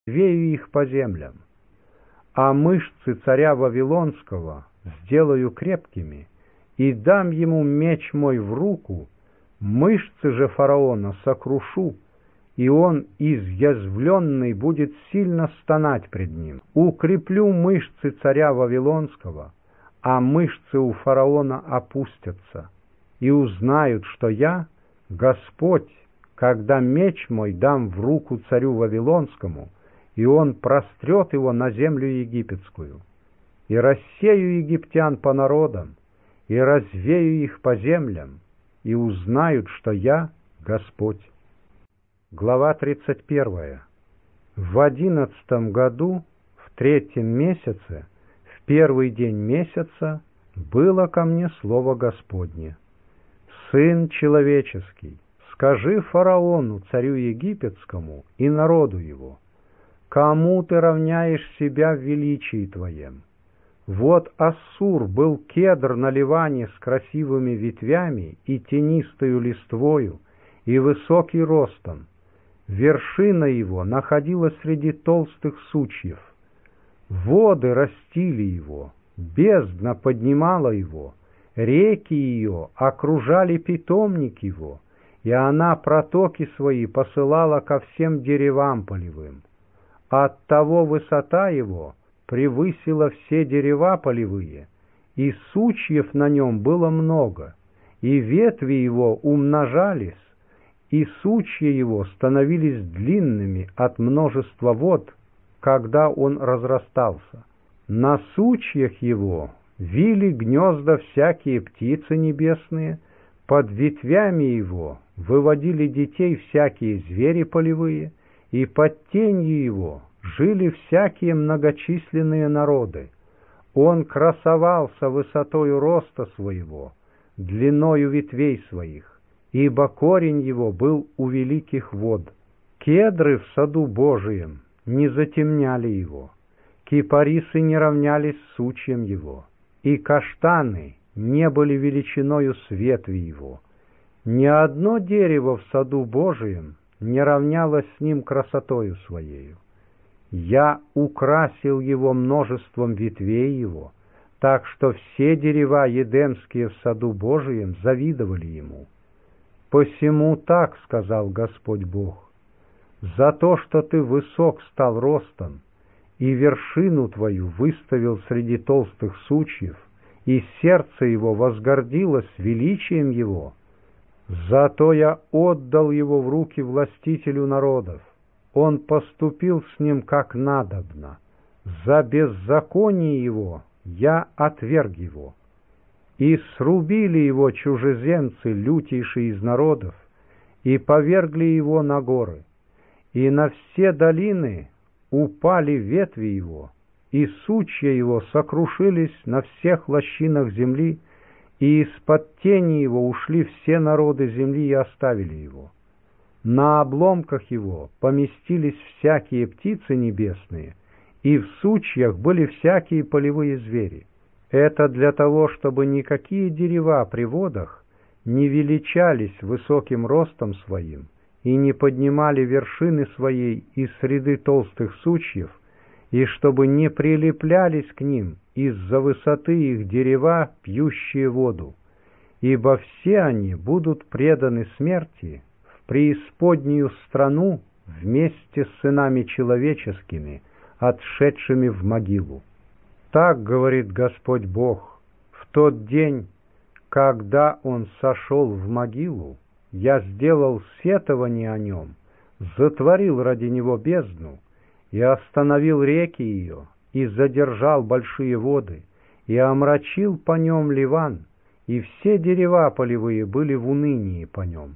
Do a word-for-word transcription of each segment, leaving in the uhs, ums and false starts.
развею их по землям, а мышцы царя Вавилонского сделаю крепкими, и дам ему меч мой в руку, мышцы же фараона сокрушу, и он, изъязвленный, будет сильно стонать пред ним. Укреплю мышцы царя Вавилонского, а мышцы у фараона опустятся, и узнают, что я, Господь, когда меч мой дам в руку царю Вавилонскому, и он прострет его на землю египетскую, и рассею египтян по народам, и развею их по землям, и узнают, что я Господь». Глава тридцать первая. В одиннадцатом году, в третьем месяце, в первый день месяца, было ко мне слово Господне: «Сын человеческий, скажи фараону, царю египетскому, и народу его: кому ты равняешь себя в величии твоем? Вот Ассур был кедр на Ливане с красивыми ветвями и тенистою листвою, и высокий ростом. Вершина его находилась среди толстых сучьев. Воды растили его, бездна поднимала его, реки ее окружали питомник его, и она протоки свои посылала ко всем деревам полевым. Оттого высота его превысила все дерева полевые, и сучьев на нем было много, и ветви его умножались, и сучья его становились длинными от множества вод, когда он разрастался. На сучьях его вили гнезда всякие птицы небесные, под ветвями его выводили детей всякие звери полевые, и под тенью его жили всякие многочисленные народы. Он красовался высотою роста своего, длиною ветвей своих, ибо корень его был у великих вод. Кедры в саду Божием не затемняли его, кипарисы не равнялись сучьям его, и каштаны не были величиною с ветви его. Ни одно дерево в саду Божием не равнялось с ним красотою своею. Я украсил его множеством ветвей его, так что все дерева едемские в саду Божием завидовали ему. «Посему так, — сказал Господь Бог, — за то, что ты высок стал ростом, и вершину твою выставил среди толстых сучьев, и сердце его возгордилось величием его, зато я отдал его в руки властителю народов. Он поступил с ним как надобно. За беззаконие его я отверг его. И срубили его чужеземцы, лютейшие из народов, и повергли его на горы, и на все долины упали ветви его, и сучья его сокрушились на всех лощинах земли, и из-под тени его ушли все народы земли и оставили его. На обломках его поместились всякие птицы небесные, и в сучьях были всякие полевые звери. Это для того, чтобы никакие дерева при водах не величались высоким ростом своим и не поднимали вершины своей из среды толстых сучьев, и чтобы не прилеплялись к ним из-за высоты их дерева, пьющие воду, ибо все они будут преданы смерти в преисподнюю страну вместе с сынами человеческими, отшедшими в могилу. Так говорит Господь Бог: в тот день, когда он сошел в могилу, я сделал сетование о нем, затворил ради него бездну, и остановил реки ее, и задержал большие воды, и омрачил по нем Ливан, и все дерева полевые были в унынии по нем.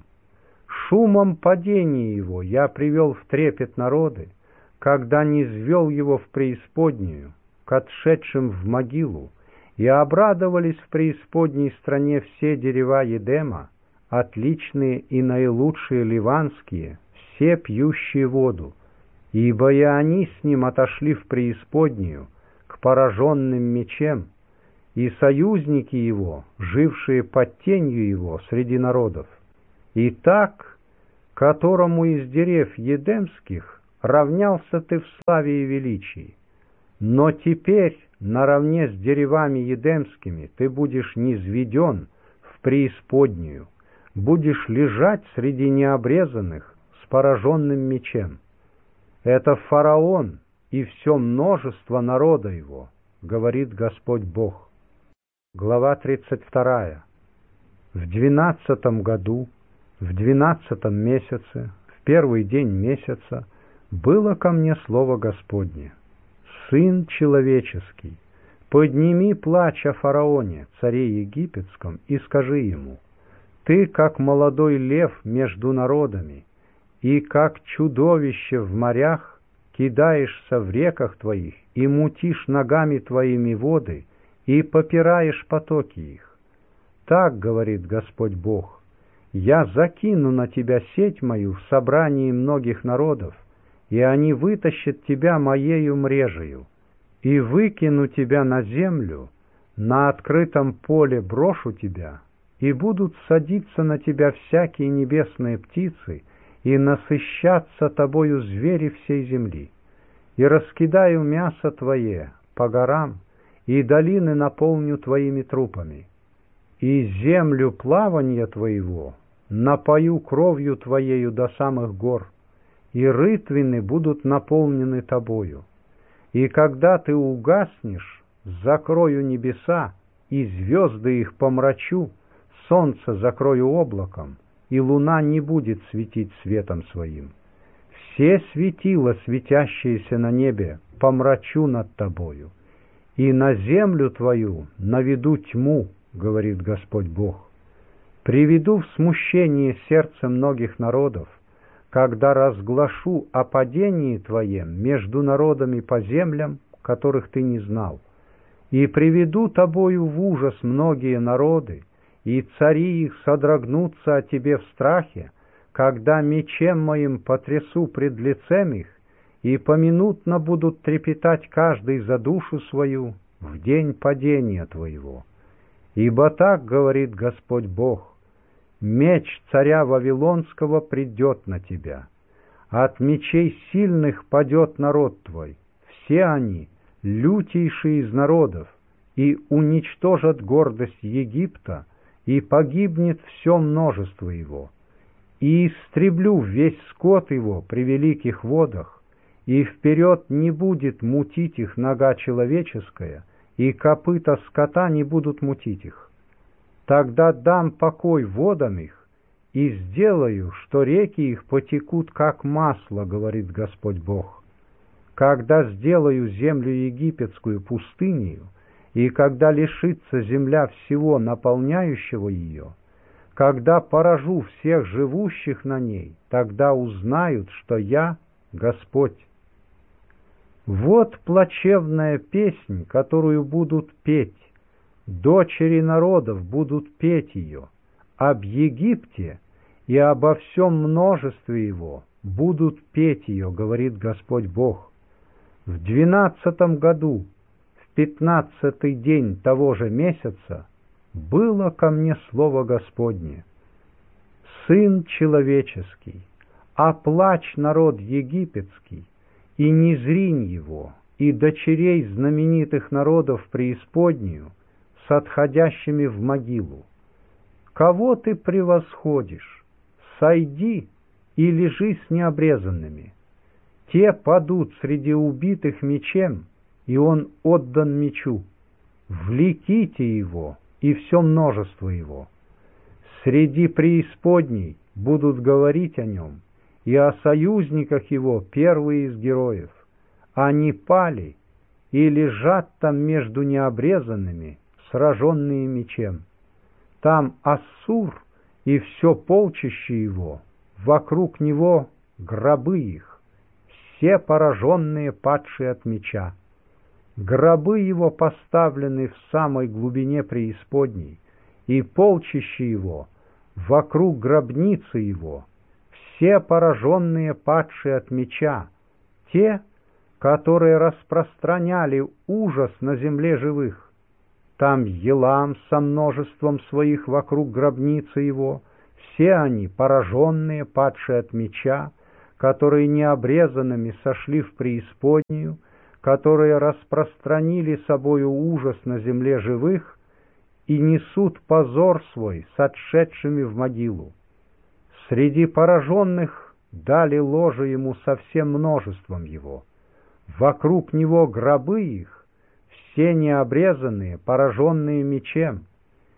Шумом падения его я привел в трепет народы, когда низвел его в преисподнюю, к отшедшим в могилу, и обрадовались в преисподней стране все дерева Едема, отличные и наилучшие ливанские, все пьющие воду, ибо и они с ним отошли в преисподнюю, к пораженным мечем, и союзники его, жившие под тенью его среди народов. И так, которому из дерев едемских равнялся ты в славе и величии. Но теперь наравне с деревами едемскими ты будешь низведен в преисподнюю, будешь лежать среди необрезанных с пораженным мечем. Это фараон и все множество народа его, говорит Господь Бог. Глава тридцать вторая. В двенадцатом году, в двенадцатом месяце, в первый день месяца, было ко мне слово Господне: «Сын человеческий, подними плач о фараоне, царе египетском, и скажи ему: ты, как молодой лев между народами, и как чудовище в морях, кидаешься в реках твоих и мутишь ногами твоими воды, и попираешь потоки их. Так говорит Господь Бог: я закину на тебя сеть мою в собрании многих народов, и они вытащат тебя моею мрежею, и выкину тебя на землю, на открытом поле брошу тебя, и будут садиться на тебя всякие небесные птицы, и насыщаться тобою звери всей земли. И раскидаю мясо твое по горам, и долины наполню твоими трупами, и землю плавания твоего напою кровью твоею до самых гор, и рытвины будут наполнены тобою. И когда ты угаснешь, закрою небеса, и звезды их помрачу, солнце закрою облаком, и луна не будет светить светом своим. Все светила, светящиеся на небе, помрачу над тобою, и на землю твою наведу тьму, говорит Господь Бог. Приведу в смущение сердце многих народов, когда разглашу о падении твоем между народами по землям, которых ты не знал, и приведу тобою в ужас многие народы, и цари их содрогнутся о тебе в страхе, когда мечем моим потрясу пред лицем их, и поминутно будут трепетать каждый за душу свою в день падения твоего. Ибо так говорит Господь Бог: меч царя Вавилонского придет на тебя, от мечей сильных падет народ твой, все они лютейшие из народов, и уничтожат гордость Египта, и погибнет все множество его, и истреблю весь скот его при великих водах, и вперед не будет мутить их нога человеческая, и копыта скота не будут мутить их. Тогда дам покой водам их, и сделаю, что реки их потекут, как масло, говорит Господь Бог. Когда сделаю землю египетскую пустынею, и когда лишится земля всего наполняющего ее, когда поражу всех живущих на ней, тогда узнают, что я Господь. Вот плачевная песнь, которую будут петь, дочери народов будут петь ее, об Египте и обо всем множестве его будут петь ее, говорит Господь Бог. В двенадцатом году, в пятнадцатый день того же месяца, было ко мне слово Господне: «Сын человеческий, оплачь народ египетский, и не зринь его, и дочерей знаменитых народов преисподнюю с отходящими в могилу. Кого ты превосходишь? Сойди и лежи с необрезанными. Те падут среди убитых мечем, и он отдан мечу. Влеките его и все множество его. Среди преисподней будут говорить о нем, и о союзниках его первые из героев. Они пали и лежат там между необрезанными, сраженные мечем. Там Ассур и все полчище его, вокруг него гробы их, все пораженные, падшие от меча. Гробы его поставлены в самой глубине преисподней, и полчище его вокруг гробницы его, все пораженные, падшие от меча, те, которые распространяли ужас на земле живых. Там Елам со множеством своих вокруг гробницы его, все они пораженные, падшие от меча, которые необрезанными сошли в преисподнюю, которые распространили собою ужас на земле живых и несут позор свой с отшедшими в могилу. Среди пораженных дали ложе ему со всем множеством его. Вокруг него гробы их, все необрезанные, пораженные мечем.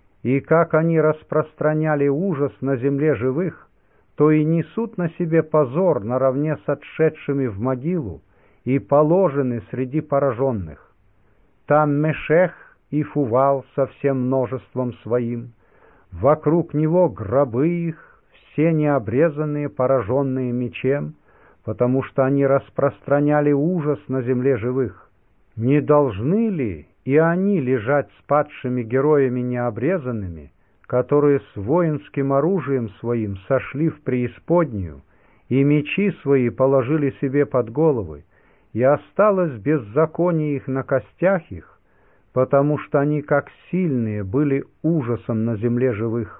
И как они распространяли ужас на земле живых, то и несут на себе позор наравне с отшедшими в могилу и положены среди пораженных. Там Мешех и Фувал со всем множеством своим, вокруг него гробы их, все необрезанные, пораженные мечем, потому что они распространяли ужас на земле живых. Не должны ли и они лежать с падшими героями необрезанными, которые с воинским оружием своим сошли в преисподнюю, и мечи свои положили себе под головы, и осталось беззаконие их на костях их, потому что они, как сильные, были ужасом на земле живых.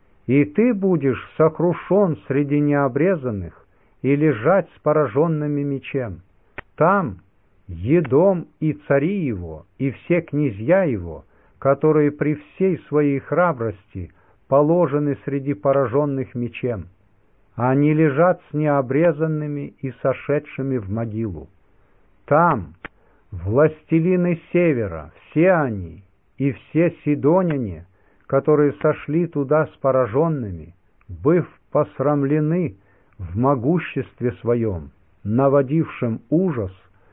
И ты будешь сокрушен среди необрезанных и лежать с пораженными мечем. Там Едом и цари его, и все князья его, которые при всей своей храбрости положены среди пораженных мечем. Они лежат с необрезанными и сошедшими в могилу. Там властелины севера, все они, и все сидоняне, которые сошли туда с пораженными, быв посрамлены в могуществе своем, наводившим ужас,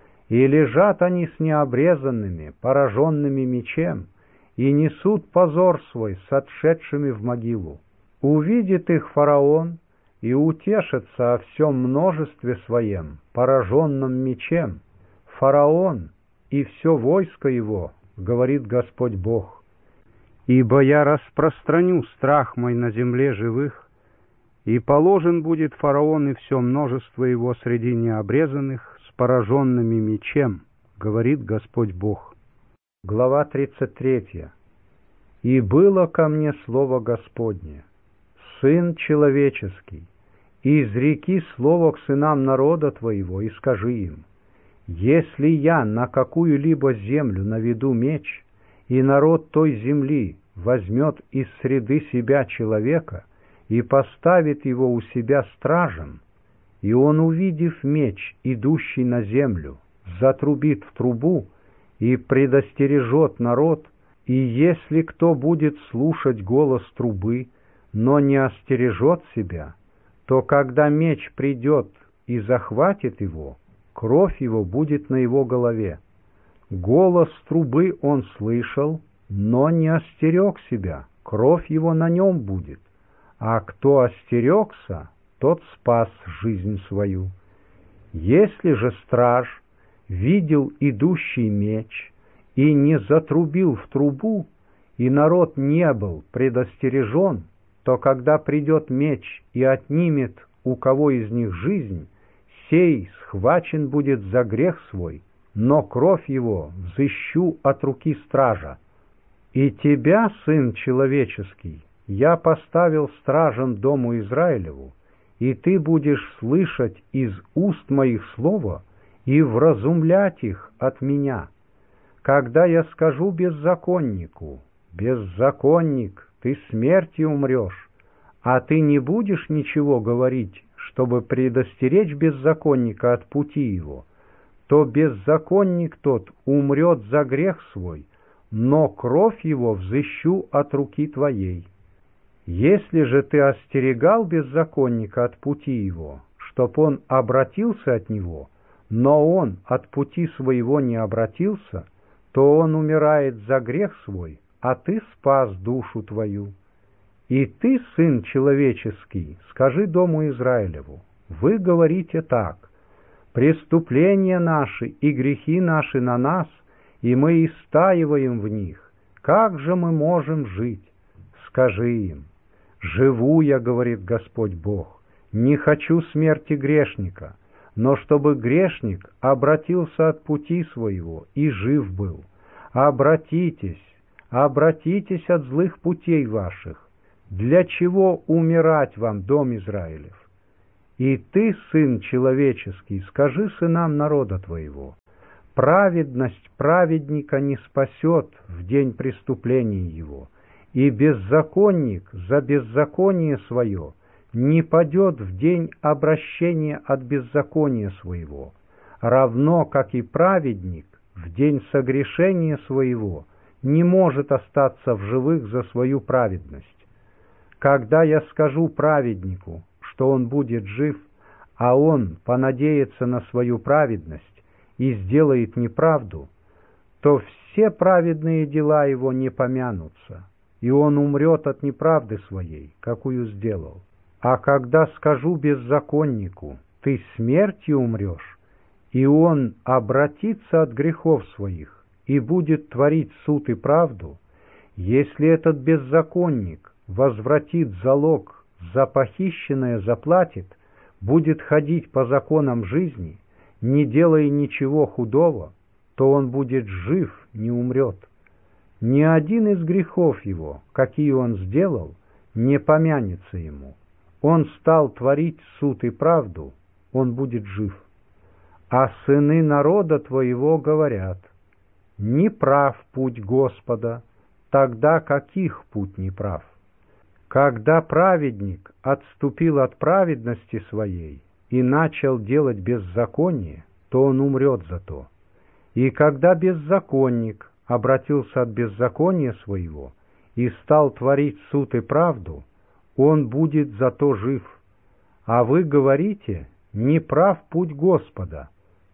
и лежат они с необрезанными, пораженными мечем, и несут позор свой с отшедшими в могилу. Увидит их фараон и утешится о всем множестве своем, пораженном мечем. Фараон и все войско его, говорит Господь Бог. Ибо я распространю страх мой на земле живых, и положен будет фараон и все множество его среди необрезанных, пораженными мечем, говорит Господь Бог. Глава тридцать третья. И было ко мне слово Господне: Сын человеческий, изреки слово к сынам народа твоего и скажи им: если я на какую-либо землю наведу меч, и народ той земли возьмет из среды себя человека и поставит его у себя стражем, и он, увидев меч, идущий на землю, затрубит в трубу и предостережет народ, и если кто будет слушать голос трубы, но не остережет себя, то когда меч придет и захватит его, кровь его будет на его голове. Голос трубы он слышал, но не остерег себя, кровь его на нем будет, а кто остерегся, тот спас жизнь свою. Если же страж видел идущий меч и не затрубил в трубу, и народ не был предостережен, то когда придет меч и отнимет у кого из них жизнь, сей схвачен будет за грех свой, но кровь его взыщу от руки стража. И тебя, сын человеческий, я поставил стражем дому Израилеву, и ты будешь слышать из уст моих слова и вразумлять их от меня. Когда я скажу беззаконнику: беззаконник, ты смертью умрешь, а ты не будешь ничего говорить, чтобы предостеречь беззаконника от пути его, то беззаконник тот умрет за грех свой, но кровь его взыщу от руки твоей. Если же ты остерегал беззаконника от пути его, чтоб он обратился от него, но он от пути своего не обратился, то он умирает за грех свой, а ты спас душу твою. И ты, сын человеческий, скажи дому Израилеву: вы говорите так: преступления наши и грехи наши на нас, и мы истаиваем в них. Как же мы можем жить? Скажи им: живу я, говорит Господь Бог, не хочу смерти грешника, но чтобы грешник обратился от пути своего и жив был. Обратитесь, обратитесь от злых путей ваших. Для чего умирать вам, дом Израилев? И ты, сын человеческий, скажи сынам народа твоего: праведность праведника не спасет в день преступления его, и беззаконник за беззаконие свое не падет в день обращения от беззакония своего, равно как и праведник в день согрешения своего не может остаться в живых за свою праведность. Когда я скажу праведнику, что он будет жив, а он понадеется на свою праведность и сделает неправду, то все праведные дела его не помянутся, и он умрет от неправды своей, какую сделал. А когда скажу беззаконнику: ты смертью умрешь, и он обратится от грехов своих и будет творить суд и правду, если этот беззаконник возвратит залог, за похищенное заплатит, будет ходить по законам жизни, не делая ничего худого, то он будет жив, не умрет. Ни один из грехов его, какие он сделал, не помянется ему. Он стал творить суд и правду, он будет жив. А сыны народа твоего говорят: не прав путь Господа, тогда каких путь не прав? Когда праведник отступил от праведности своей и начал делать беззаконие, то он умрет за то. И когда беззаконник обратился от беззакония своего и стал творить суд и правду, он будет за то жив. А вы говорите: не прав путь Господа.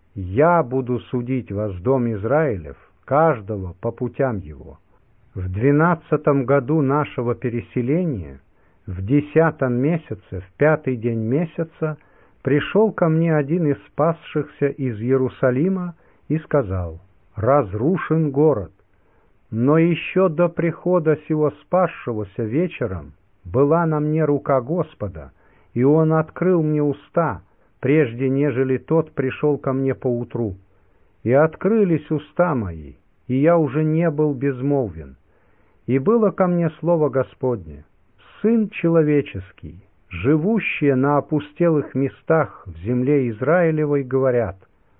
Я буду судить вас, дом Израилев, каждого по путям его. В двенадцатом году нашего переселения, в десятом месяце, в пятый день месяца, пришел ко мне один из спасшихся из Иерусалима и сказал: разрушен город. Но еще до прихода сего спасшегося вечером была на мне рука Господа, и он открыл мне уста, прежде нежели тот пришел ко мне поутру. И открылись уста мои, и я уже не был безмолвен. И было ко мне слово Господне: Сын человеческий, живущие на опустелых местах в земле Израилевой, говорят: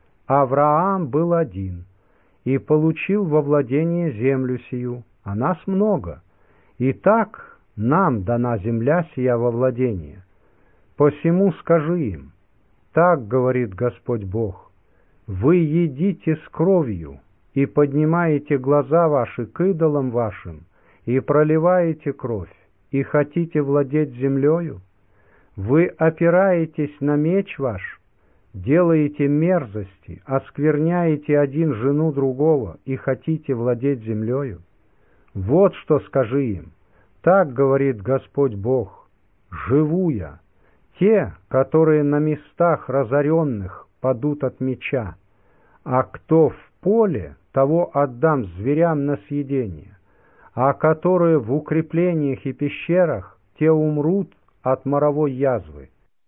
Авраам был один, и получил во владение землю сию, а нас много, и так нам дана земля сия во владение. Посему скажи им: так говорит Господь Бог: вы едите с кровью и поднимаете глаза ваши к идолам вашим, и проливаете кровь, и хотите владеть землею? Вы опираетесь на меч ваш, делаете мерзости, оскверняете один жену другого и хотите владеть землею? Вот что скажи им: так говорит Господь Бог: живу я, те, которые на местах разоренных падут от меча, а кто в поле, того отдам зверям на съедение, а которые в укреплениях и пещерах, те умрут от моровой язвы.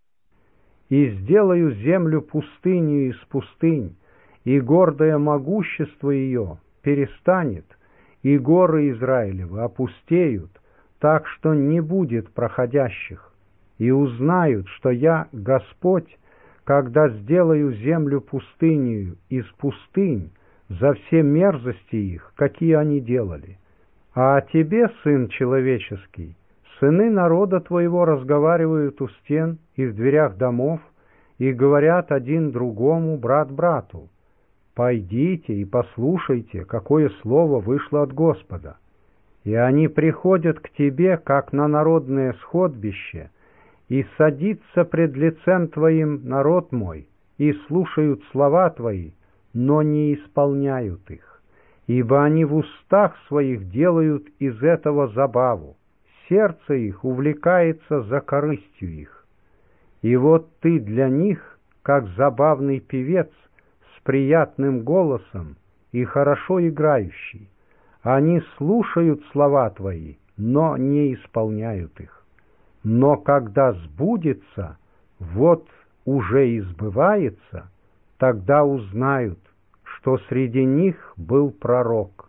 И сделаю землю пустынью из пустынь, и гордое могущество ее перестанет, и горы Израилевы опустеют, так что не будет проходящих. И узнают, что я Господь, когда сделаю землю пустынью из пустынь за все мерзости их, какие они делали. А о тебе, сын человеческий, сыны народа твоего разговаривают у стен и в дверях домов, и говорят один другому, брат брату: пойдите и послушайте, какое слово вышло от Господа. И они приходят к тебе, как на народное сходбище, и садится пред лицем твоим народ мой, и слушают слова твои, но не исполняют их, ибо они в устах своих делают из этого забаву, сердце их увлекается за корыстью их. И вот ты для них, как забавный певец с приятным голосом и хорошо играющий. Они слушают слова твои, но не исполняют их. Но когда сбудется, вот уже и сбывается, тогда узнают, что среди них был пророк.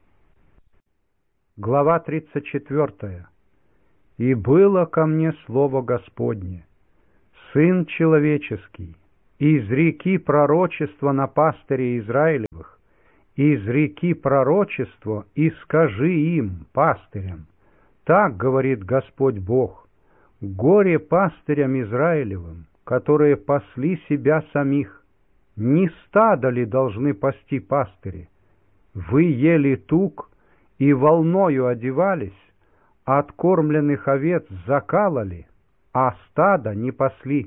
Глава тридцать четвёртая. «И было ко мне слово Господне: Сын человеческий, изреки пророчество на пастырей Израилевых, изреки пророчество и скажи им, пастырям, так говорит Господь Бог, горе пастырям Израилевым, которые пасли себя самих, не стадо ли должны пасти пастыри? Вы ели тук и волною одевались, откормленных овец закалали, а стадо не пасли,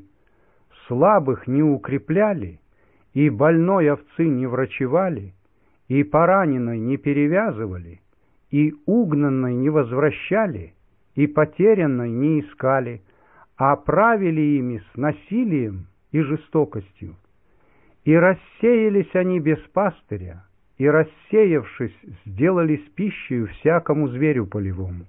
слабых не укрепляли, и больной овцы не врачевали, и пораненной не перевязывали, и угнанной не возвращали, и потерянной не искали, а правили ими с насилием и жестокостью. И рассеялись они без пастыря, и, рассеявшись, сделались пищею всякому зверю полевому.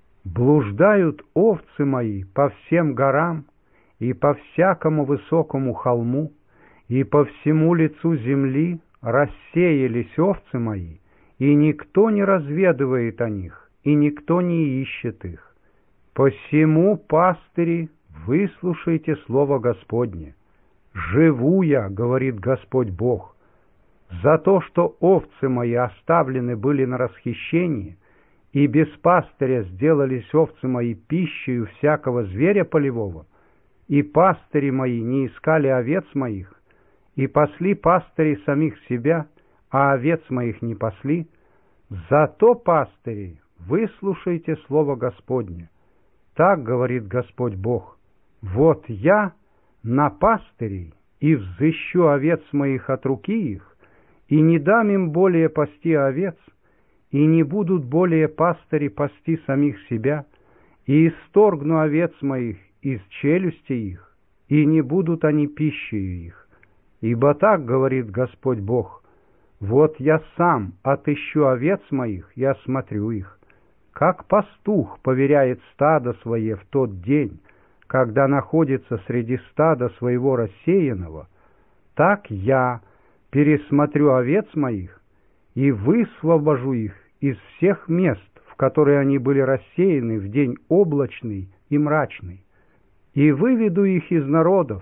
Блуждают овцы мои по всем горам, и по всякому высокому холму, и по всему лицу земли рассеялись овцы мои, и никто не разведывает о них, и никто не ищет их. Посему, пастыри, выслушайте слово Господне. Живу я, говорит Господь Бог, за то, что овцы мои оставлены были на расхищении, и без пастыря сделались овцы мои пищею всякого зверя полевого, и пастыри мои не искали овец моих, и пасли пастыри самих себя, а овец моих не пасли, зато, пастыри, выслушайте слово Господне. Так говорит Господь Бог, вот я на пастырей и взыщу овец моих от руки их, и не дам им более пасти овец, и не будут более пастыри пасти самих себя, и исторгну овец моих из челюсти их, и не будут они пищею их. Ибо так говорит Господь Бог, вот я сам отыщу овец моих и осмотрю их, как пастух поверяет стадо свое в тот день, когда находится среди стада своего рассеянного, так я пересмотрю овец моих и высвобожу их из всех мест, в которые они были рассеяны в день облачный и мрачный, и выведу их из народов,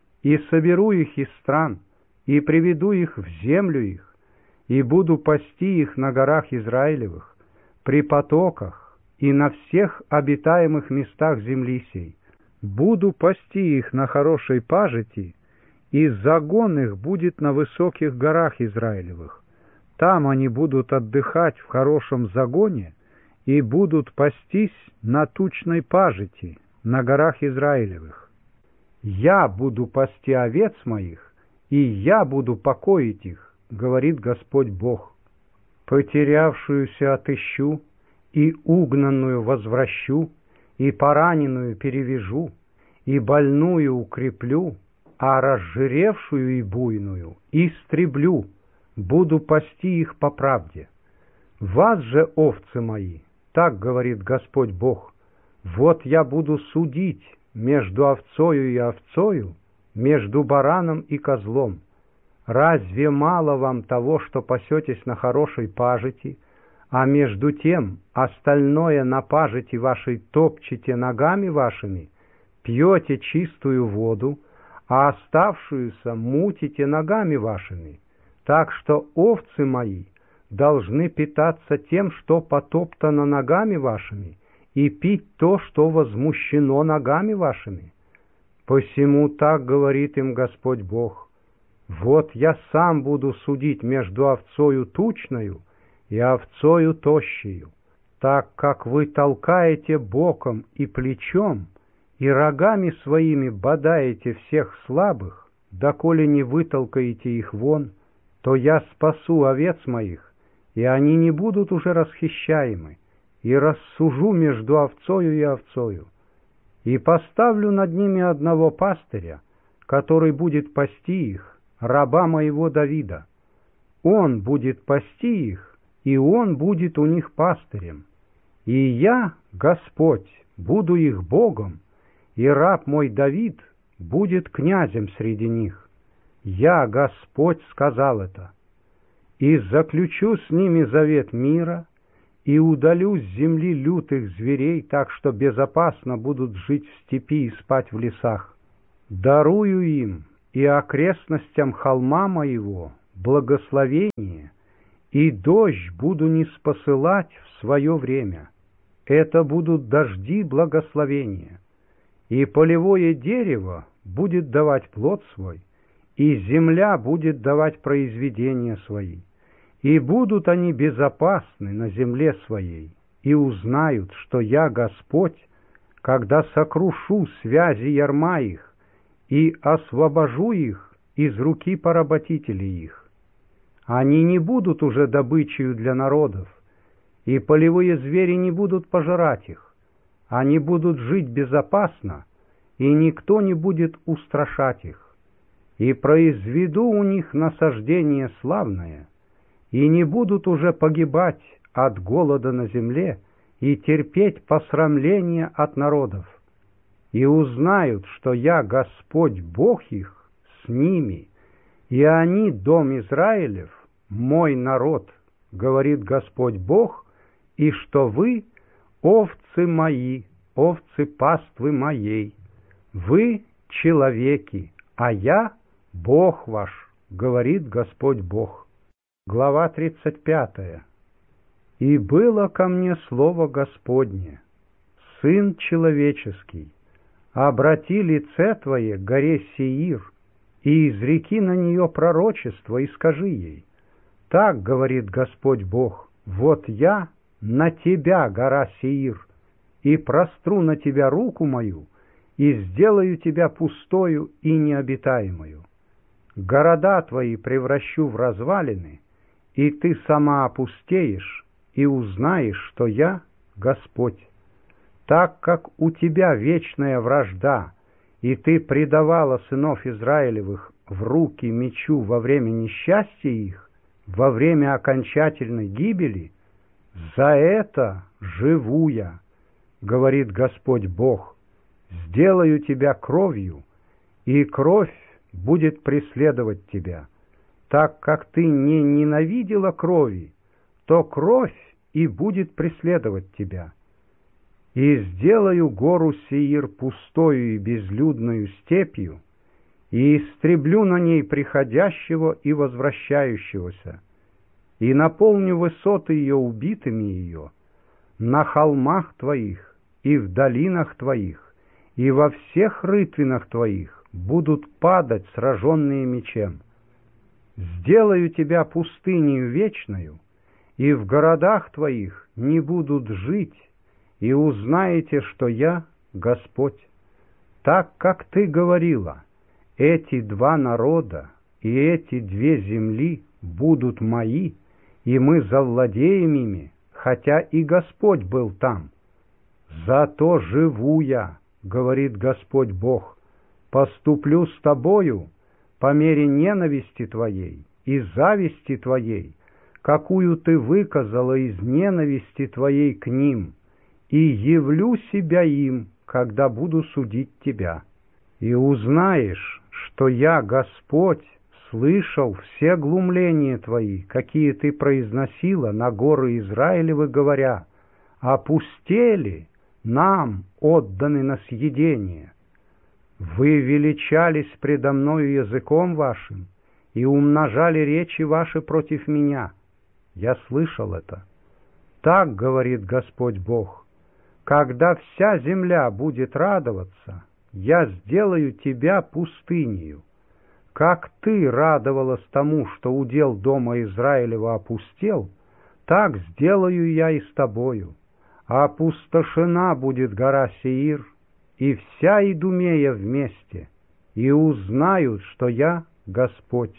и соберу их из стран, и приведу их в землю их, и буду пасти их на горах Израилевых, при потоках и на всех обитаемых местах земли сей. Буду пасти их на хорошей пажити, и загон их будет на высоких горах Израилевых. Там они будут отдыхать в хорошем загоне и будут пастись на тучной пажити на горах Израилевых. Я буду пасти овец моих, и я буду покоить их, говорит Господь Бог. Потерявшуюся отыщу, и угнанную возвращу, и пораненную перевяжу, и больную укреплю, а разжиревшую и буйную истреблю, буду пасти их по правде. Вас же, овцы мои, так говорит Господь Бог, вот я буду судить между овцою и овцою, между бараном и козлом. Разве мало вам того, что пасетесь на хорошей пажити, а между тем остальное на пажити вашей топчете ногами вашими, пьете чистую воду, а оставшуюся мутите ногами вашими, так что овцы мои должны питаться тем, что потоптано ногами вашими, и пить то, что возмущено ногами вашими. Посему так говорит им Господь Бог, вот я сам буду судить между овцою тучною и овцою тощею, так как вы толкаете боком и плечом, и рогами своими бодаете всех слабых, доколе не вытолкаете их вон, то я спасу овец моих, и они не будут уже расхищаемы, и рассужу между овцою и овцою, и поставлю над ними одного пастыря, который будет пасти их, раба моего Давида. Он будет пасти их, и он будет у них пастырем. И я, Господь, буду их Богом, и раб мой Давид будет князем среди них. Я, Господь, сказал это. И заключу с ними завет мира, и удалю с земли лютых зверей, так что безопасно будут жить в степи и спать в лесах. дарую им и окрестностям холма моего благословение, и дождь буду ниспосылать в свое время. Это будут дожди благословения, и полевое дерево будет давать плод свой, и земля будет давать произведения свои, и будут они безопасны на земле своей, и узнают, что я Господь, когда сокрушу связи ярма их и освобожу их из руки поработителей их. Они не будут уже добычею для народов, и полевые звери не будут пожирать их. Они будут жить безопасно, и никто не будет устрашать их. И произведу у них насаждение славное, и не будут уже погибать от голода на земле и терпеть посрамление от народов. И узнают, что я Господь Бог их с ними, и они, дом Израилев, мой народ, говорит Господь Бог, и что вы овцы мои, овцы паствы моей, вы человеки, а я Бог ваш, говорит Господь Бог. Глава тридцать пятая. И было ко мне слово Господне: Сын человеческий, обрати лице твое к горе Сеир, и изреки на нее пророчество, и скажи ей: так говорит Господь Бог, вот я на тебя, гора Сеир, и простру на тебя руку мою, и сделаю тебя пустою и необитаемою. Города твои превращу в развалины, и ты сама опустеешь, и узнаешь, что я Господь. Так как у тебя вечная вражда, и ты предавала сынов Израилевых в руки мечу во время несчастья их, во время окончательной гибели, за это живу я, говорит Господь Бог, сделаю тебя кровью, и кровь будет преследовать тебя. Так как ты не ненавидела крови, то кровь и будет преследовать тебя. И сделаю гору Сеир пустою и безлюдную степью, и истреблю на ней приходящего и возвращающегося, и наполню высоты ее убитыми ее, на холмах твоих и в долинах твоих, и во всех рытвинах твоих будут падать сраженные мечем. Сделаю тебя пустынею вечною, и в городах твоих не будут жить, и узнаете, что я Господь. Так как ты говорила, эти два народа и эти две земли будут мои, и мы завладеем ими, хотя и Господь был там. Зато живу я, говорит Господь Бог, поступлю с тобою по мере ненависти твоей и зависти твоей, какую ты выказала из ненависти твоей к ним, и явлю себя им, когда буду судить тебя. И узнаешь, что я, Господь, слышал все глумления твои, какие ты произносила на горы Израилевы, говоря: опустели, нам отданы на съедение. Вы величались предо мною языком вашим и умножали речи ваши против меня. Я слышал это. Так говорит Господь Бог: когда вся земля будет радоваться, я сделаю тебя пустынею. Как ты радовалась тому, что удел дома Израилева опустел, так сделаю я и с тобою. Опустошена будет гора Сеир, и вся Идумея вместе, и узнают, что я Господь.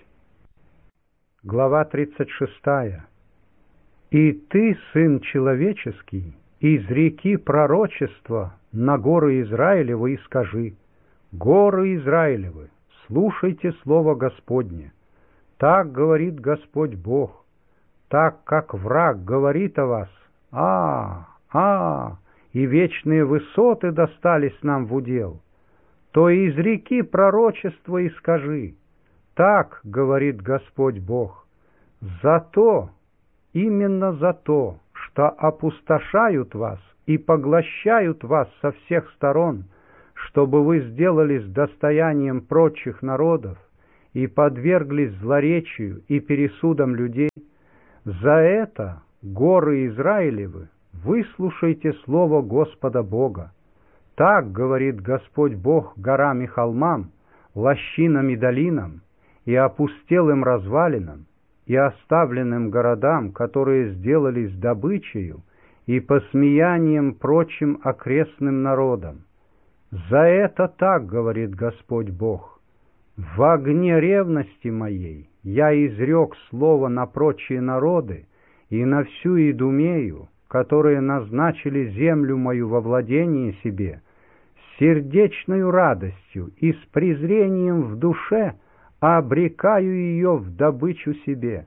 Глава тридцать шестая. И ты, сын человеческий, изреки пророчество на горы Израилевы и скажи: горы Израилевы, слушайте слово Господне. Так говорит Господь Бог, так как враг говорит о вас: а, а, и вечные высоты достались нам в удел, то изреки пророчество и скажи: так говорит Господь Бог, за то, именно за то, что опустошают вас и поглощают вас со всех сторон, чтобы вы сделались достоянием прочих народов и подверглись злоречию и пересудам людей, за это, горы Израилевы, выслушайте слово Господа Бога. Так говорит Господь Бог горам и холмам, лощинам и долинам, и опустелым развалинам, и оставленным городам, которые сделались добычею, и посмеянием прочим окрестным народам. За это так говорит Господь Бог: в огне ревности моей я изрек слово на прочие народы и на всю Идумею, которые назначили землю мою во владение себе, с сердечною радостью и с презрением в душе обрекаю ее в добычу себе.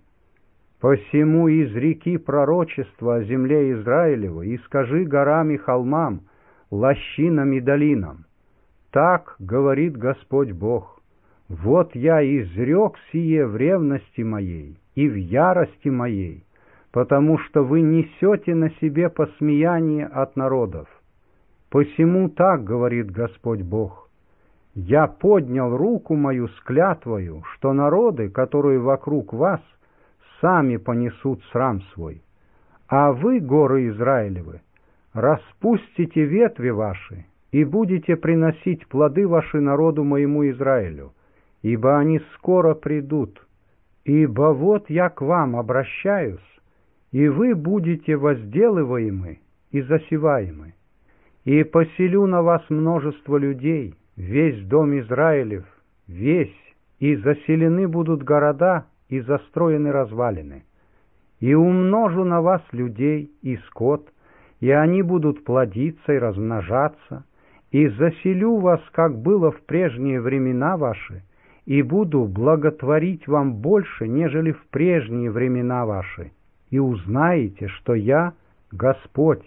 Посему изреки пророчество о земле Израилевой и скажи горам и холмам, лощинам и долинам: так говорит Господь Бог: вот я изрек сие в ревности моей и в ярости моей, потому что вы несете на себе посмеяние от народов. Посему так говорит Господь Бог: я поднял руку мою с клятвою, что народы, которые вокруг вас, сами понесут срам свой. А вы, горы Израилевы, распустите ветви ваши и будете приносить плоды ваши народу моему Израилю, ибо они скоро придут. Ибо вот я к вам обращаюсь, и вы будете возделываемы и засеваемы. И поселю на вас множество людей, весь дом Израилев, весь, и заселены будут города, и застроены развалины. И умножу на вас людей и скот, и они будут плодиться и размножаться, и заселю вас, как было в прежние времена ваши, и буду благотворить вам больше, нежели в прежние времена ваши, и узнаете, что я Господь.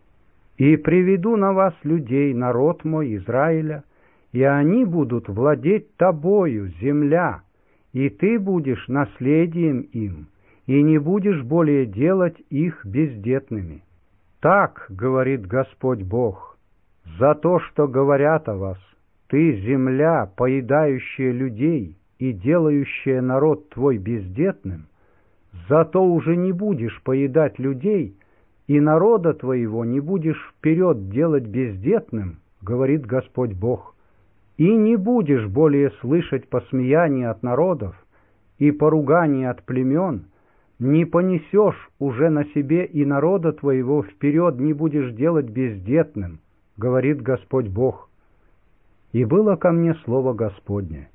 И приведу на вас людей, народ мой, Израиля, и они будут владеть тобою, земля, и ты будешь наследием им, и не будешь более делать их бездетными. Так говорит Господь Бог: за то, что говорят о вас: ты земля, поедающая людей и делающая народ твой бездетным, зато уже не будешь поедать людей, и народа твоего не будешь вперед делать бездетным, говорит Господь Бог. И не будешь более слышать посмеяния от народов и поругания от племен, не понесешь уже на себе и народа твоего вперед не будешь делать бездетным, говорит Господь Бог. И было ко мне слово Господне: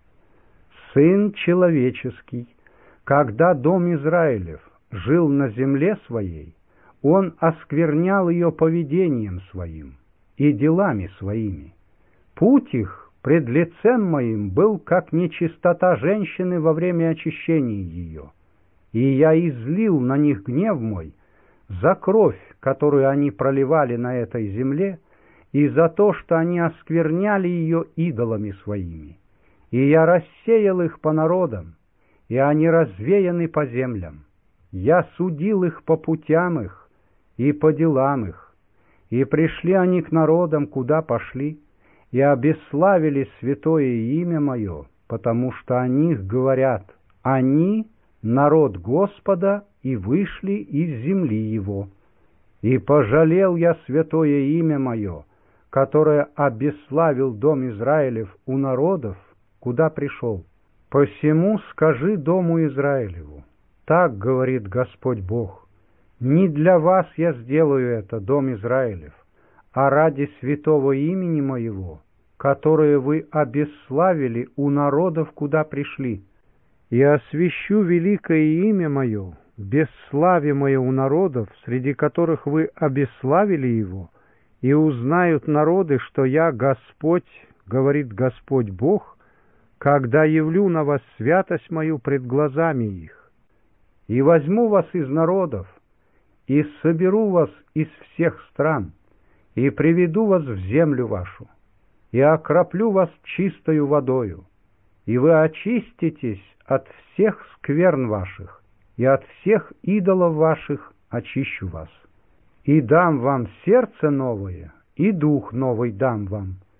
Сын человеческий, когда дом Израилев жил на земле своей, он осквернял ее поведением своим и делами своими. Путь их пред лицем моим был, как нечистота женщины во время очищения ее, и я излил на них гнев мой за кровь, которую они проливали на этой земле, и за то, что они оскверняли ее идолами своими. И я рассеял их по народам, и они развеяны по землям. Я судил их по путям их и по делам их, и пришли они к народам, куда пошли, и обесславили святое имя мое, потому что о них говорят: они — народ Господа, и вышли из земли его. И пожалел я святое имя мое, которое обесславил дом Израилев у народов, куда пришел. Посему скажи дому Израилеву: так говорит Господь Бог: не для вас я сделаю это, дом Израилев, а ради святого имени моего, которое вы обесславили у народов, куда пришли. И освящу великое имя мое, бесславимое у народов, среди которых вы обесславили его, и узнают народы, что я Господь, говорит Господь Бог, когда явлю на вас святость мою пред глазами их. И возьму вас из народов, и соберу вас из всех стран, и приведу вас в землю вашу, и окроплю вас чистою водою, и вы очиститесь от всех скверн ваших, и от всех идолов ваших очищу вас. И дам вам сердце новое, и дух новый дам вам,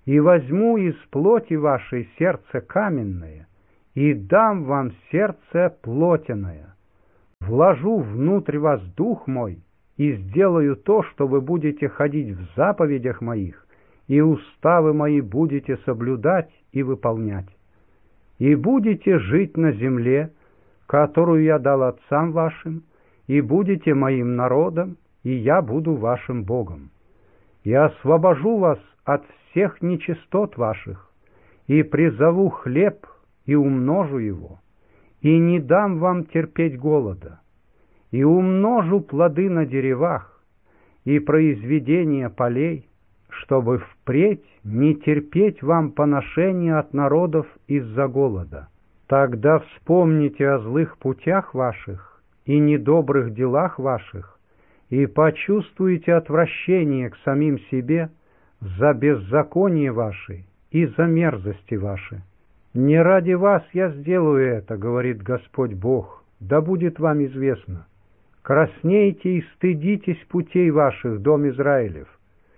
и возьму из плоти вашей сердце каменное, и дам вам сердце плотяное. Вложу внутрь вас дух мой, и сделаю то, что вы будете ходить в заповедях моих, и уставы мои будете соблюдать и выполнять. И будете жить на земле, которую я дал отцам вашим, и будете моим народом, и я буду вашим Богом. И освобожу вас от всех нечистот ваших, и призову хлеб, и умножу его, и не дам вам терпеть голода, и умножу плоды на деревах, и произведения полей, чтобы впредь не терпеть вам поношения от народов из-за голода. Тогда вспомните о злых путях ваших и недобрых делах ваших, и почувствуете отвращение к самим себе за беззаконие ваши и за мерзости ваши. Не ради вас я сделаю это, говорит Господь Бог, да будет вам известно. Краснейте и стыдитесь путей ваших, дом Израилев.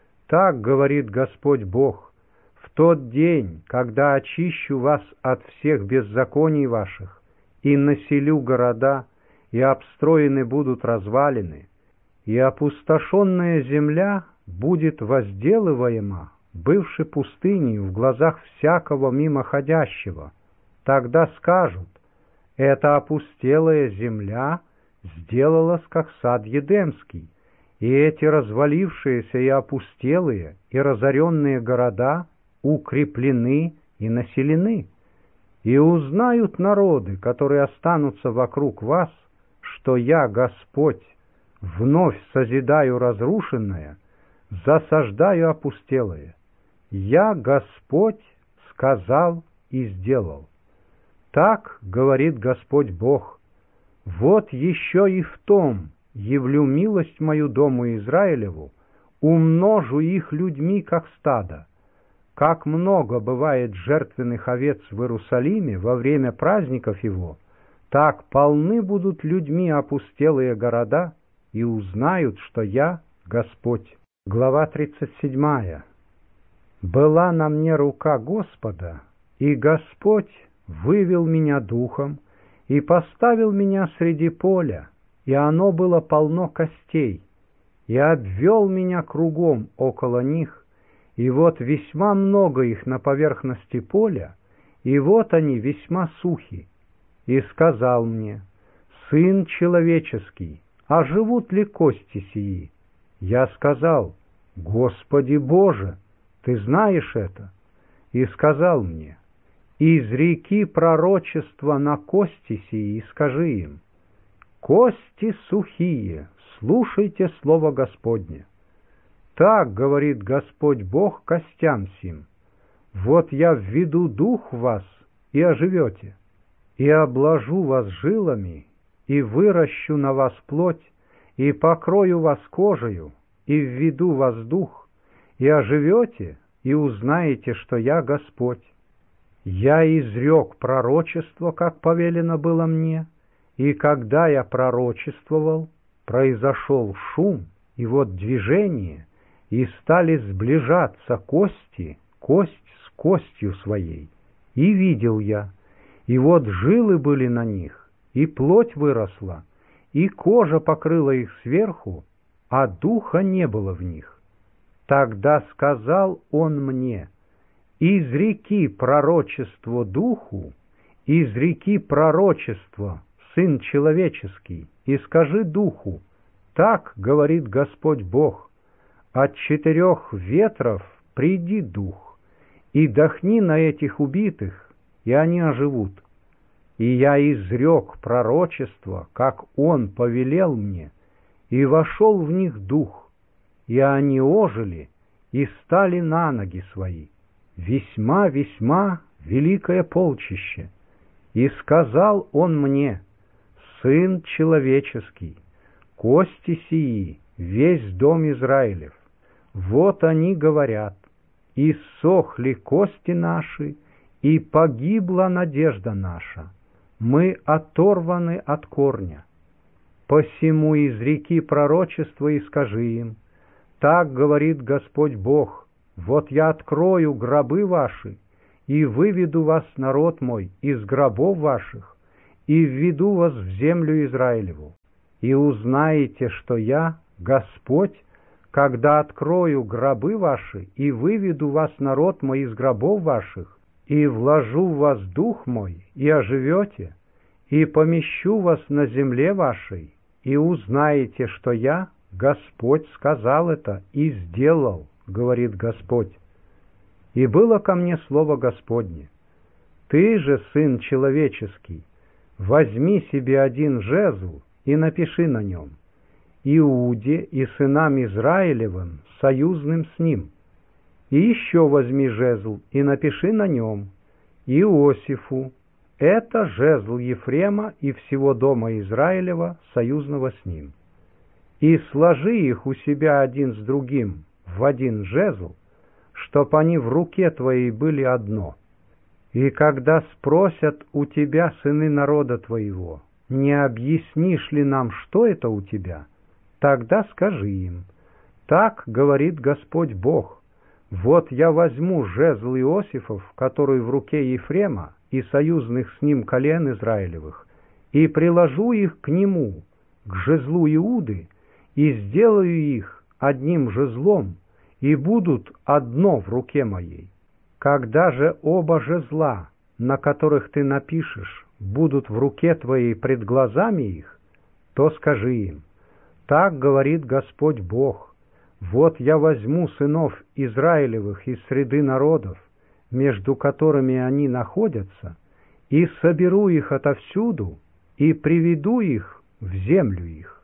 Так говорит Господь Бог, в тот день, когда очищу вас от всех беззаконий ваших, и населю города, и обстроены будут развалины, и опустошенная земля будет возделываема, бывшей пустыней в глазах всякого мимоходящего. Тогда скажут: эта опустелая земля сделалась, как сад Едемский, и эти развалившиеся и опустелые и разоренные города укреплены и населены. И узнают народы, которые останутся вокруг вас, что я, Господь, вновь созидаю разрушенное, засаждаю опустелое. Я, Господь, сказал и сделал. Так говорит Господь Бог: вот еще и в том явлю милость мою дому Израилеву, умножу их людьми, как стадо. Как много бывает жертвенных овец в Иерусалиме во время праздников его, так полны будут людьми опустелые города, и узнают, что я Господь. Глава тридцать седьмая. Была на мне рука Господа, и Господь вывел меня духом и поставил меня среди поля, и оно было полно костей, и обвел меня кругом около них, и вот весьма много их на поверхности поля, и вот они весьма сухи. И сказал мне: сын человеческий, а живут ли кости сии? Я сказал: Господи Боже, ты знаешь это. И сказал мне: изреки пророчество на кости сии, и скажи им: кости сухие, слушайте слово Господне. Так говорит Господь Бог костям сим: вот я введу дух в вас, и оживете, и обложу вас жилами, и выращу на вас плоть, и покрою вас кожею, и введу вас дух, и оживете, и узнаете, что я Господь. Я изрек пророчество, как повелено было мне, и когда я пророчествовал, произошел шум, и вот движение, и стали сближаться кости, кость с костью своей. И видел я, и вот жилы были на них, и плоть выросла, и кожа покрыла их сверху, а духа не было в них. Тогда сказал он мне: изреки пророчество духу, изреки пророчество, сын человеческий, и скажи духу: так говорит Господь Бог, от четырех ветров приди дух, и дохни на этих убитых, и они оживут. И я изрек пророчество, как он повелел мне, и вошел в них дух, и они ожили и стали на ноги свои, весьма-весьма великое полчище. И сказал он мне: сын человеческий, кости сии, весь дом Израилев, вот они говорят: иссохли кости наши, и погибла надежда наша, мы оторваны от корня. Посему изреки пророчество и скажи им: так говорит Господь Бог: вот я открою гробы ваши, и выведу вас, народ мой, из гробов ваших, и введу вас в землю Израилеву. И узнаете, что я, Господь, когда открою гробы ваши, и выведу вас, народ мой, из гробов ваших, и вложу в вас дух мой, и оживете, и помещу вас на земле вашей, и узнаете, что я, Господь, сказал это и сделал, говорит Господь. И было ко мне слово Господне: ты же, сын человеческий, возьми себе один жезл и напиши на нем: Иуде и сынам Израилевым, союзным с ним. И еще возьми жезл и напиши на нем: Иосифу, это жезл Ефрема и всего дома Израилева, союзного с ним. И сложи их у себя один с другим в один жезл, чтоб они в руке твоей были одно. И когда спросят у тебя сыны народа твоего, не объяснишь ли нам, что это у тебя, тогда скажи им: так говорит Господь Бог, вот я возьму жезл Иосифов, который в руке Ефрема и союзных с ним колен Израилевых, и приложу их к нему, к жезлу Иуды, и сделаю их одним жезлом, и будут одно в руке моей. Когда же оба жезла, на которых ты напишешь, будут в руке твоей пред глазами их, то скажи им: так говорит Господь Бог, вот я возьму сынов Израилевых из среды народов, между которыми они находятся, и соберу их отовсюду, и приведу их в землю их.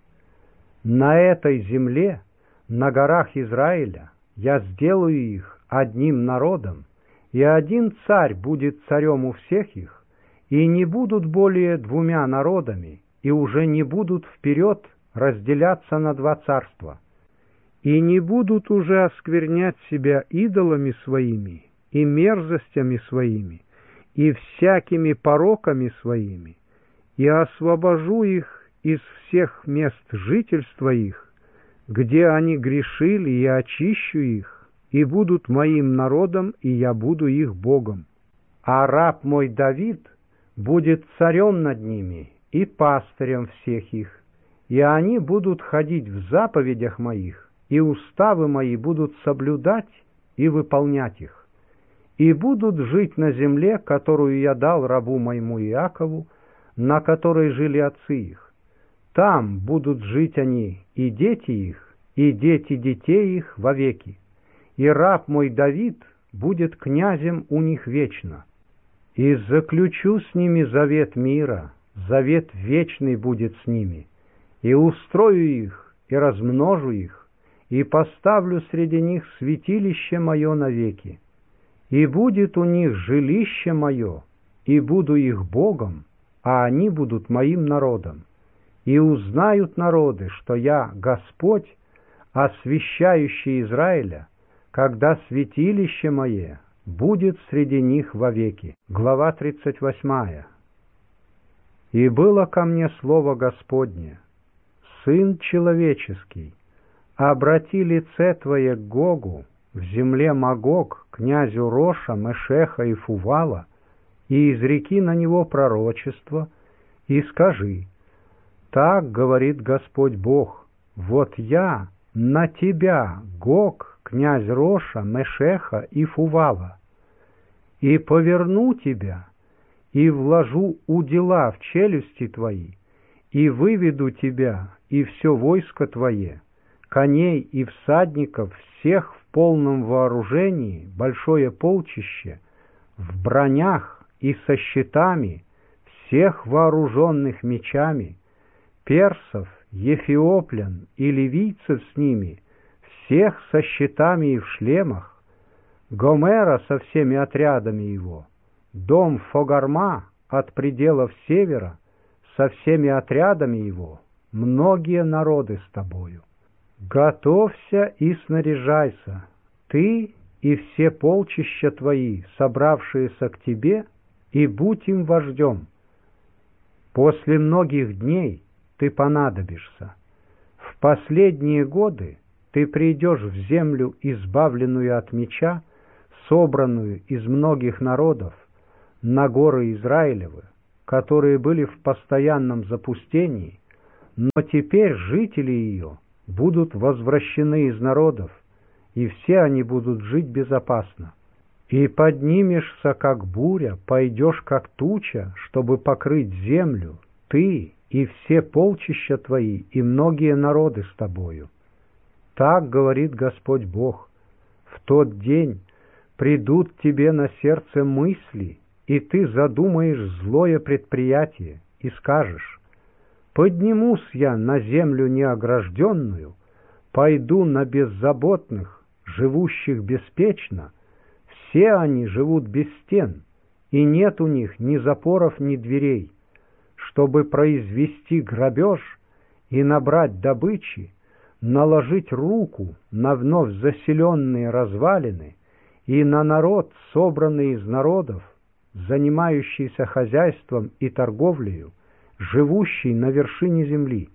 На этой земле, на горах Израиля, я сделаю их одним народом, и один царь будет царем у всех их, и не будут более двумя народами, и уже не будут вперед разделяться на два царства, и не будут уже осквернять себя идолами своими и мерзостями своими, и всякими пороками своими, и освобожу их из всех мест жительства их, где они грешили, и очищу их, и будут моим народом, и я буду их Богом. А раб мой Давид будет царем над ними и пастырем всех их, и они будут ходить в заповедях моих, и уставы мои будут соблюдать и выполнять их, и будут жить на земле, которую я дал рабу моему Иакову, на которой жили отцы их. Там будут жить они, и дети их, и дети детей их вовеки. И раб мой Давид будет князем у них вечно. И заключу с ними завет мира, завет вечный будет с ними, и устрою их, и размножу их, и поставлю среди них святилище мое навеки. И будет у них жилище мое, и буду их Богом, а они будут моим народом. И узнают народы, что я Господь, освящающий Израиля, когда святилище мое будет среди них вовеки. Глава тридцать восьмая. И было ко мне слово Господне: Сын человеческий, обрати лице твое к Гогу, в земле Магог, князю Роша, Мешеха и Фувала, и изреки на него пророчество, и скажи: так говорит Господь Бог, вот я на тебя, Гог, князь Роша, Мешеха и Фувала, и поверну тебя, и вложу удила в челюсти твои, и выведу тебя и все войско твое, коней и всадников всех в полном вооружении, большое полчище, в бронях и со щитами, всех вооруженных мечами, персов, ефиоплян и ливийцев с ними, всех со щитами и в шлемах, Гомера со всеми отрядами его, дом Фогарма от пределов севера со всеми отрядами его, многие народы с тобою. Готовься и снаряжайся, ты и все полчища твои, собравшиеся к тебе, и будь им вождем. После многих дней ты понадобишься. В последние годы ты придешь в землю, избавленную от меча, собранную из многих народов, на горы Израилевы, которые были в постоянном запустении, но теперь жители ее будут возвращены из народов, и все они будут жить безопасно. И поднимешься, как буря, пойдешь, как туча, чтобы покрыть землю, ты и все полчища твои, и многие народы с тобою. Так говорит Господь Бог: в тот день придут тебе на сердце мысли, и ты задумаешь злое предприятие, и скажешь: поднимусь я на землю неогражденную, пойду на беззаботных, живущих беспечно. Все они живут без стен, и нет у них ни запоров, ни дверей, чтобы произвести грабеж и набрать добычи, наложить руку на вновь заселенные развалины и на народ, собранный из народов, занимающийся хозяйством и торговлею, живущий на вершине земли.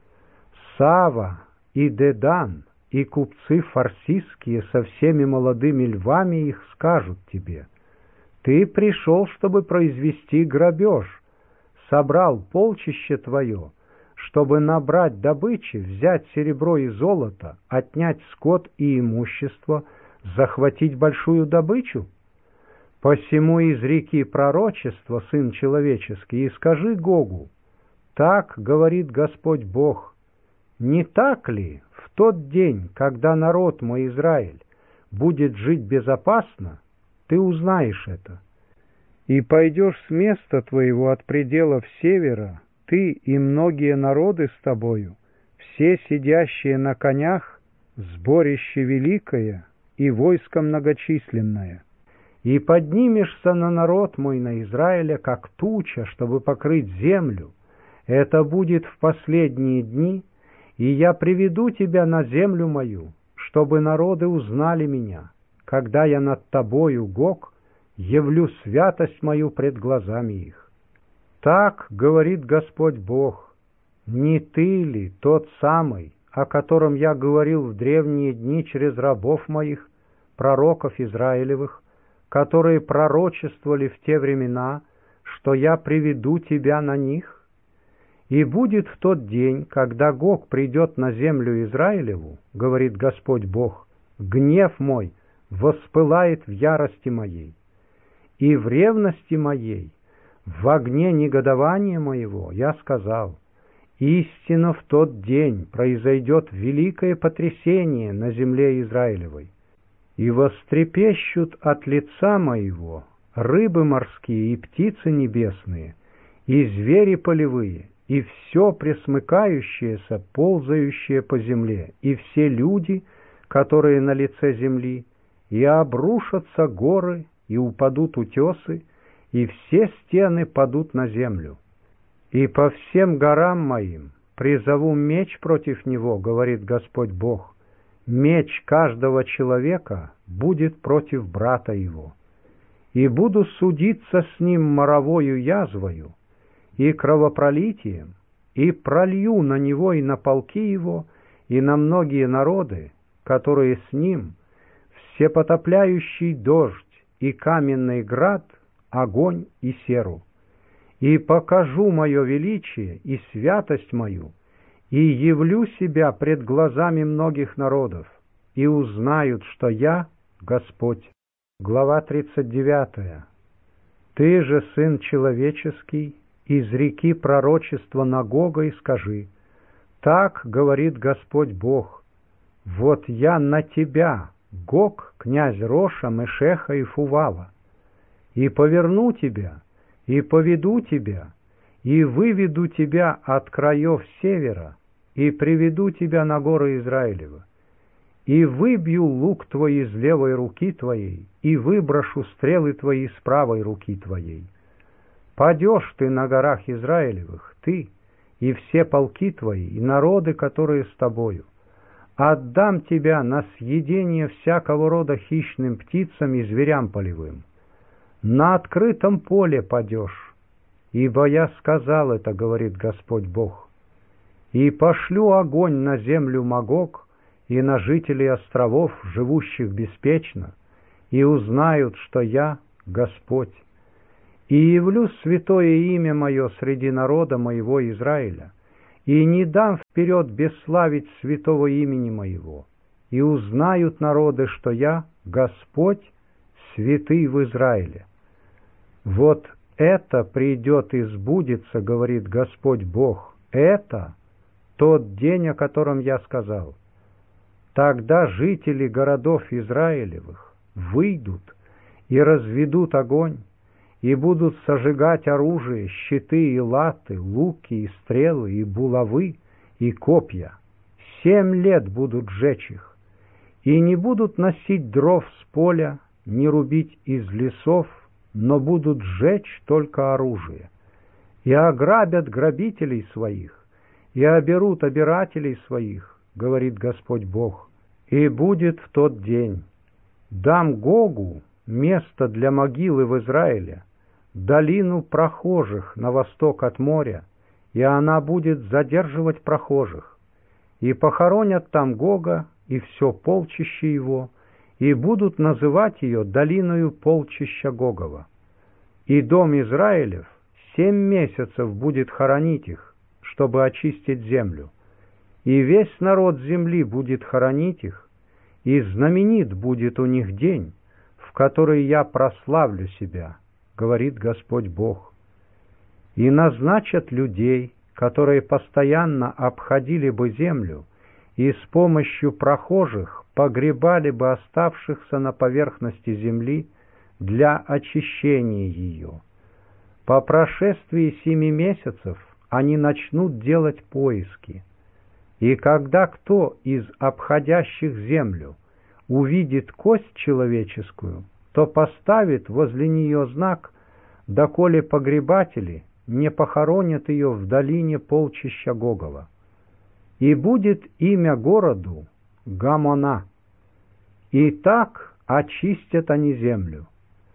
Сава и Дедан и купцы фарсиские со всеми молодыми львами их скажут тебе: ты пришел, чтобы произвести грабеж, собрал полчище твое, чтобы набрать добычи, взять серебро и золото, отнять скот и имущество, захватить большую добычу? Посему изреки пророчество, Сын человеческий, и скажи Гогу: так говорит Господь Бог, не так ли в тот день, когда народ мой Израиль будет жить безопасно, ты узнаешь это, и пойдешь с места твоего от пределов севера, ты и многие народы с тобою, все сидящие на конях, сборище великое и войско многочисленное. И поднимешься на народ мой, на Израиля, как туча, чтобы покрыть землю. Это будет в последние дни, и я приведу тебя на землю мою, чтобы народы узнали меня, когда я над тобою, Гог, явлю святость мою пред глазами их. Так говорит Господь Бог: не ты ли тот самый, о котором я говорил в древние дни через рабов моих, пророков Израилевых, которые пророчествовали в те времена, что я приведу тебя на них? И будет в тот день, когда Гог придет на землю Израилеву, говорит Господь Бог, гнев мой воспылает в ярости моей, и в ревности моей, в огне негодования моего я сказал: истинно в тот день произойдет великое потрясение на земле Израилевой, и вострепещут от лица моего рыбы морские и птицы небесные, и звери полевые, и все пресмыкающееся, ползающее по земле, и все люди, которые на лице земли, и обрушатся горы, и упадут утесы, и все стены падут на землю. И по всем горам моим призову меч против него, говорит Господь Бог. Меч каждого человека будет против брата его. И буду судиться с ним моровою язвою и кровопролитием, и пролью на него и на полки его, и на многие народы, которые с ним, всепотопляющий дождь и каменный град, огонь и серу. И покажу мое величие и святость мою, и явлю себя пред глазами многих народов, и узнают, что я Господь. Глава тридцать девятая. Ты же, Сын человеческий, изреки пророчество на Гога и скажи: так говорит Господь Бог, вот я на тебя, Гог, князь Роша, Мешеха и Фувала, и поверну тебя, и поведу тебя, и выведу тебя от краев севера, и приведу тебя на горы Израилева, и выбью лук твой из левой руки твоей, и выброшу стрелы твои с правой руки твоей. Падешь ты на горах Израилевых, ты и все полки твои, и народы, которые с тобою. Отдам тебя на съедение всякого рода хищным птицам и зверям полевым. На открытом поле падешь, ибо я сказал это, говорит Господь Бог. И пошлю огонь на землю Магог, и на жителей островов, живущих беспечно, и узнают, что я Господь, и явлю святое имя мое среди народа моего Израиля, и не дам вперед бесславить святого имени моего, и узнают народы, что я Господь, святый в Израиле. Вот это придет и сбудется, говорит Господь Бог, это тот день, о котором я сказал. Тогда жители городов Израилевых выйдут и разведут огонь, и будут сожигать оружие, щиты и латы, луки и стрелы, и булавы, и копья. Семь лет будут жечь их, и не будут носить дров с поля, не рубить из лесов, но будут сжечь только оружие. И ограбят грабителей своих, и оберут обирателей своих, говорит Господь Бог. И будет в тот день: дам Гогу место для могилы в Израиле, долину прохожих на восток от моря, и она будет задерживать прохожих. И похоронят там Гога и все полчище его, и будут называть ее долиною полчища Гогова. И дом Израилев семь месяцев будет хоронить их, чтобы очистить землю. И весь народ земли будет хоронить их, и знаменит будет у них день, в который я прославлю себя, говорит Господь Бог. И назначат людей, которые постоянно обходили бы землю, и с помощью прохожих погребали бы оставшихся на поверхности земли для очищения ее. По прошествии семи месяцев они начнут делать поиски. И когда кто из обходящих землю увидит кость человеческую, то поставит возле нее знак, доколе погребатели не похоронят ее в долине полчища Гогова. И будет имя городу Гамона. И так очистят они землю.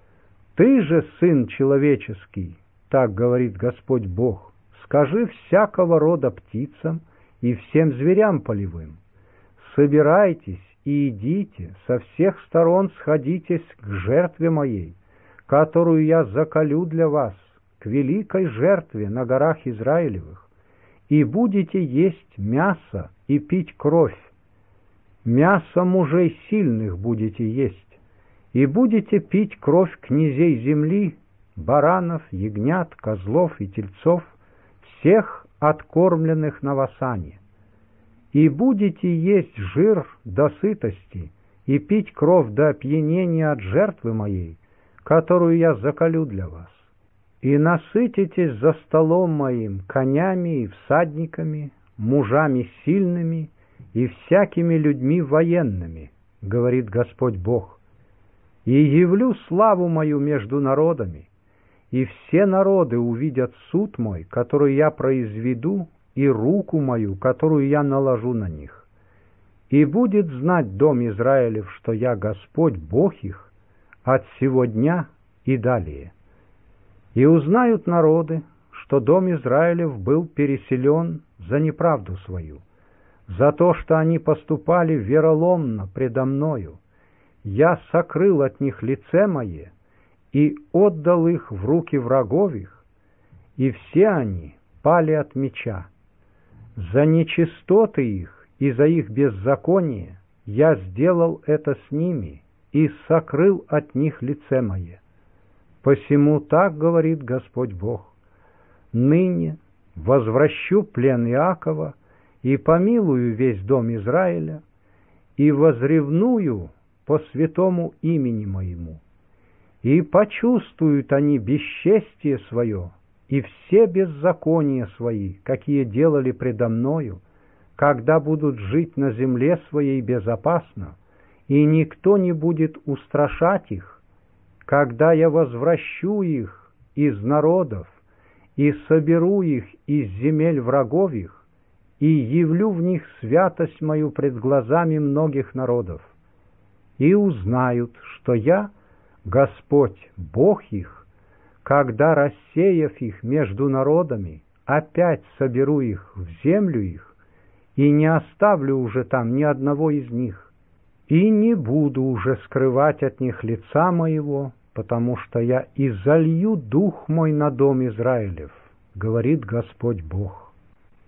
Ты же, сын человеческий, так говорит Господь Бог, скажи всякого рода птицам и всем зверям полевым: собирайтесь и идите, со всех сторон сходитесь к жертве моей, которую я заколю для вас, к великой жертве на горах Израилевых, и будете есть мясо и пить кровь. Мясо мужей сильных будете есть, и будете пить кровь князей земли, баранов, ягнят, козлов и тельцов, всех откормленных на васане. И будете есть жир до сытости и пить кровь до опьянения от жертвы моей, которую я заколю для вас. И насытитесь за столом моим конями и всадниками, мужами сильными и всякими людьми военными, говорит Господь Бог. И явлю славу мою между народами, и все народы увидят суд мой, который я произведу, и руку мою, которую я наложу на них. И будет знать дом Израилев, что я Господь, Бог их, от сего дня и далее. И узнают народы, что дом Израилев был переселен за неправду свою, за то, что они поступали вероломно предо мною. Я сокрыл от них лице мое и отдал их в руки врагов их, и все они пали от меча. За нечистоты их и за их беззаконие я сделал это с ними и сокрыл от них лице мое. Посему так говорит Господь Бог: ныне возвращу плен Иакова и помилую весь дом Израиля, и возревную по святому имени моему. И почувствуют они бесчестие свое и все беззакония свои, какие делали предо мною, когда будут жить на земле своей безопасно, и никто не будет устрашать их, когда я возвращу их из народов и соберу их из земель врагов их, и явлю в них святость мою пред глазами многих народов. И узнают, что я Господь, Бог их, когда, рассеяв их между народами, опять соберу их в землю их, и не оставлю уже там ни одного из них, и не буду уже скрывать от них лица моего, потому что я изолью дух мой на дом Израилев, говорит Господь Бог.